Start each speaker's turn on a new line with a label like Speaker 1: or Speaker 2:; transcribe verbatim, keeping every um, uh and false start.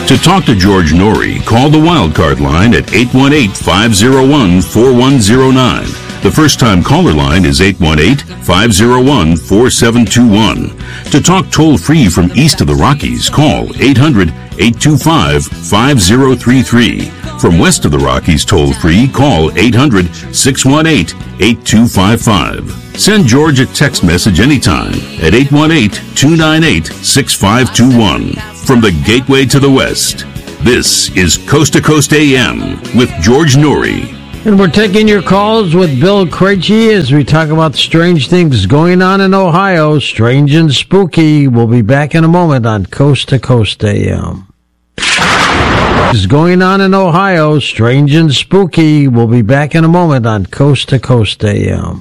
Speaker 1: To talk to George Norrie, call the Wildcard line at eight one eight, five oh one, four one oh nine. The first-time caller line is eight one eight, five oh one, four seven two one. To talk toll-free from east of the Rockies, call eight hundred, eight two five, five oh three three. From west of the Rockies toll-free, call eight hundred, six one eight, eight two five five. Send George a text message anytime at eight one eight, two nine eight, six five two one. From the Gateway to the West, this is Coast to Coast A M with George Norrie.
Speaker 2: And we're taking your calls with Bill Krejci as we talk about strange things going on in Ohio, strange and spooky. We'll be back in a moment on Coast to Coast A M. Is going on in Ohio, strange and spooky. We'll be back in a moment on Coast to Coast A M.